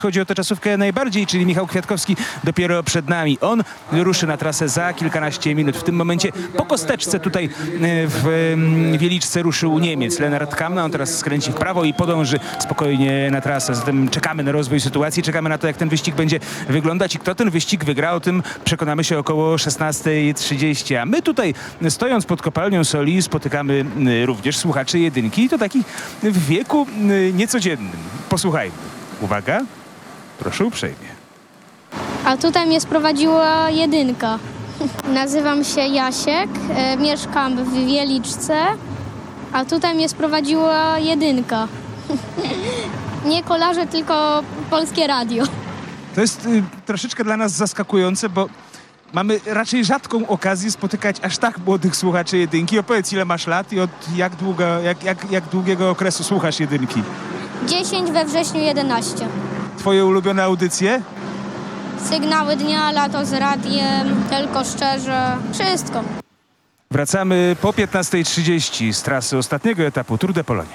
Chodzi o tę czasówkę najbardziej, czyli Michał Kwiatkowski dopiero przed nami. On ruszy na trasę za kilkanaście minut. W tym momencie po kosteczce tutaj w Wieliczce ruszył Niemiec Lennart Kamna. On teraz skręci w prawo i podąży spokojnie na trasę. Zatem czekamy na rozwój sytuacji, czekamy na to, jak ten wyścig będzie wyglądać i kto ten wyścig wygra. O tym przekonamy się około 16:30. A my tutaj, stojąc pod kopalnią soli, spotykamy również słuchaczy jedynki. To takich w wieku niecodziennym. Posłuchajmy. Uwaga. Proszę uprzejmie. A tutaj mnie sprowadziła jedynka. Nazywam się Jasiek, mieszkam w Wieliczce, a tutaj mnie sprowadziła jedynka. Nie kolarze, tylko Polskie Radio. To jest troszeczkę dla nas zaskakujące, bo mamy raczej rzadką okazję spotykać aż tak młodych słuchaczy jedynki. Opowiedz, ile masz lat i od jak długiego okresu słuchasz jedynki? 10, we wrześniu 11. Twoje ulubione audycje? Sygnały dnia, lato z radiem, tylko szczerze, wszystko. Wracamy po 15:30 z trasy ostatniego etapu Tour de Pologne.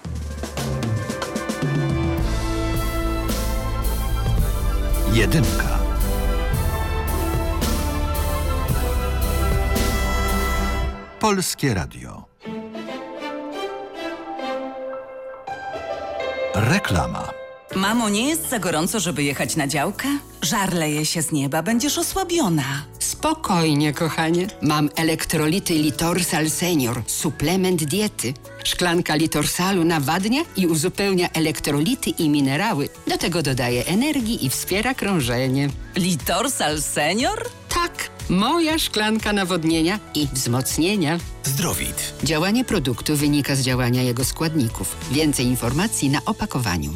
Jedynka. Polskie Radio. Reklama. Mamo, nie jest za gorąco, żeby jechać na działkę? Żar leje się z nieba, będziesz osłabiona. Spokojnie, kochanie. Mam elektrolity Litorsal Senior, suplement diety. Szklanka Litorsalu nawadnia i uzupełnia elektrolity i minerały. Do tego dodaje energii i wspiera krążenie. Litorsal Senior? Tak, moja szklanka nawodnienia i wzmocnienia. Zdrowit. Działanie produktu wynika z działania jego składników. Więcej informacji na opakowaniu.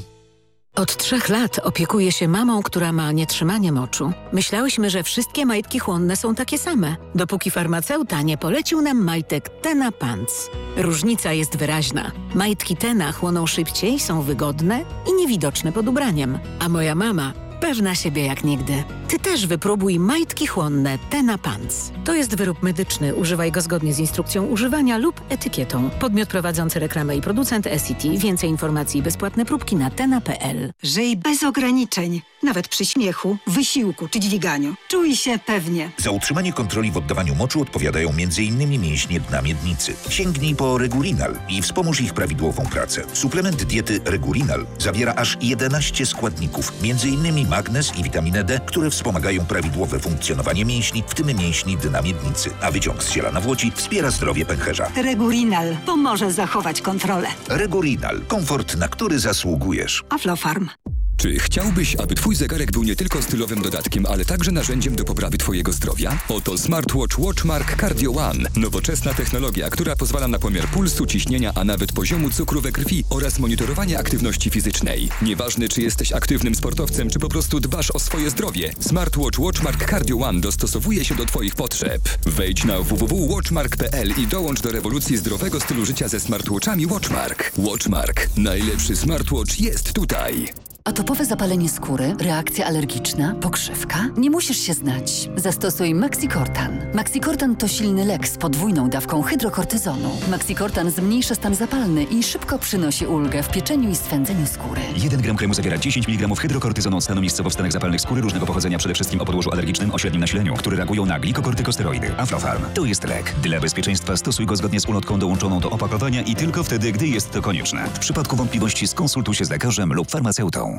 Od 3 lat opiekuję się mamą, która ma nietrzymanie moczu. Myślałyśmy, że wszystkie majtki chłonne są takie same, dopóki farmaceuta nie polecił nam majtek Tena Pants. Różnica jest wyraźna. Majtki Tena chłoną szybciej, są wygodne i niewidoczne pod ubraniem. A moja mama pewna siebie jak nigdy. Ty też wypróbuj majtki chłonne Tena Pants. To jest wyrób medyczny. Używaj go zgodnie z instrukcją używania lub etykietą. Podmiot prowadzący reklamę i producent SCT. Więcej informacji i bezpłatne próbki na tena.pl. Żyj bez ograniczeń, nawet przy śmiechu, wysiłku czy dźwiganiu. Czuj się pewnie. Za utrzymanie kontroli w oddawaniu moczu odpowiadają m.in. mięśnie dna miednicy. Sięgnij po Regurinal i wspomóż ich prawidłową pracę. Suplement diety Regurinal zawiera aż 11 składników, m.in. magnez i witaminę D, które wspomagają prawidłowe funkcjonowanie mięśni, w tym mięśni dna miednicy. A wyciąg z ziela nawłoci wspiera zdrowie pęcherza. Regurinal pomoże zachować kontrolę. Regurinal. Komfort, na który zasługujesz. Aflofarm. Czy chciałbyś, aby twój zegarek był nie tylko stylowym dodatkiem, ale także narzędziem do poprawy twojego zdrowia? Oto smartwatch Watchmark Cardio One. Nowoczesna technologia, która pozwala na pomiar pulsu, ciśnienia, a nawet poziomu cukru we krwi oraz monitorowanie aktywności fizycznej. Nieważne, czy jesteś aktywnym sportowcem, czy po prostu dbasz o swoje zdrowie, smartwatch Watchmark Cardio One dostosowuje się do twoich potrzeb. Wejdź na www.watchmark.pl i dołącz do rewolucji zdrowego stylu życia ze smartwatchami Watchmark. Watchmark. Najlepszy smartwatch jest tutaj. Atopowe zapalenie skóry, reakcja alergiczna, pokrzywka? Nie musisz się znać. Zastosuj Maxicortan. Maxicortan to silny lek z podwójną dawką hydrokortyzonu. Maxicortan zmniejsza stan zapalny i szybko przynosi ulgę w pieczeniu i swędzeniu skóry. 1 gram kremu zawiera 10 mg hydrokortyzonu od stanu miejscowo w stanach zapalnych skóry różnego pochodzenia, przede wszystkim o podłożu alergicznym o średnim nasileniu, które reagują na glikokortykosteroidy. Aflofarm. To jest lek. Dla bezpieczeństwa stosuj go zgodnie z ulotką dołączoną do opakowania i tylko wtedy, gdy jest to konieczne. W przypadku wątpliwości skonsultuj się z lekarzem lub farmaceutą.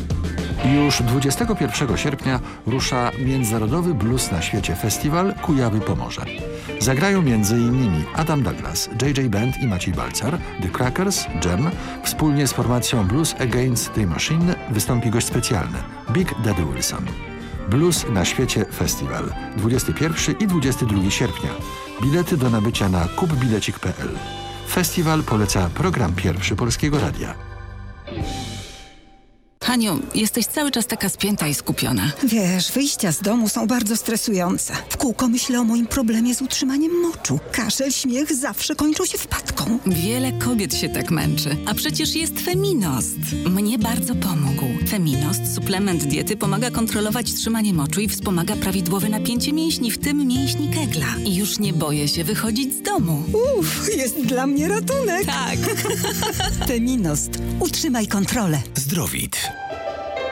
Już 21 sierpnia rusza Międzynarodowy Blues na Świecie Festiwal Kujawy-Pomorze. Zagrają m.in. Adam Douglas, JJ Band i Maciej Balcar, The Crackers, Jam. Wspólnie z formacją Blues Against the Machine wystąpi gość specjalny Big Daddy Wilson. Blues na Świecie Festiwal 21 i 22 sierpnia. Bilety do nabycia na kupbilecik.pl. Festiwal poleca program pierwszy Polskiego Radia. Haniu, jesteś cały czas taka spięta i skupiona. Wiesz, wyjścia z domu są bardzo stresujące. W kółko myślę o moim problemie z utrzymaniem moczu. Kaszel, śmiech zawsze kończą się wpadką. Wiele kobiet się tak męczy, a przecież jest Feminost. Mnie bardzo pomógł. Feminost, suplement diety, pomaga kontrolować trzymanie moczu i wspomaga prawidłowe napięcie mięśni, w tym mięśni kegla. I już nie boję się wychodzić z domu. Jest dla mnie ratunek. Tak. Feminost. Utrzymaj kontrolę. Zdrowit.